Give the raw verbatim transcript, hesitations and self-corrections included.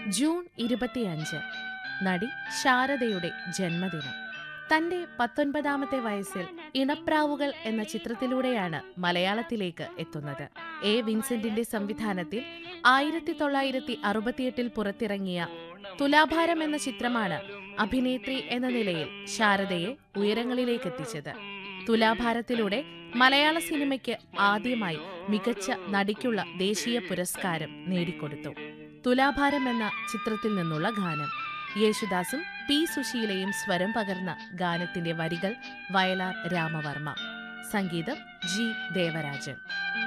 June ഇരുപത്തിയഞ്ച് നടി ശാരദയുടെ ജന്മദിനം. തന്റെ പത്തൊൻപതാമത്തെ വയസ്സിൽ ഇണപ്രാവുകൾ എന്ന ചിത്രത്തിലൂടെയാണ് മലയാളത്തിലേക്ക് എത്തുന്നത്. എ വിൻസെന്റിന്റെ സംവിധാനത്തിൽ ആയിരത്തി തൊള്ളായിരത്തി അറുപത്തിയെട്ടിൽ പുറത്തിറങ്ങിയ തുലാഭാരം എന്ന ചിത്രമാണ് അഭിനേത്രി എന്ന നിലയിൽ ശാരദയെ ഉയരങ്ങളിലേക്കെത്തിച്ചത്. തുലാഭാരത്തിലൂടെ മലയാള സിനിമയ്ക്ക് ആദ്യമായി മികച്ച നടിക്കുള്ള ദേശീയ പുരസ്കാരം നേടിക്കൊടുത്തു. തുലാഭാരം എന്ന ചിത്രത്തിൽ നിന്നുള്ള ഗാനം യേശുദാസും പി സുശീലയും സ്വരം പകർന്ന ഗാനത്തിന്റെ വരികൾ വയലാർ രാമവർമ്മ, സംഗീതം ജി ദേവരാജൻ.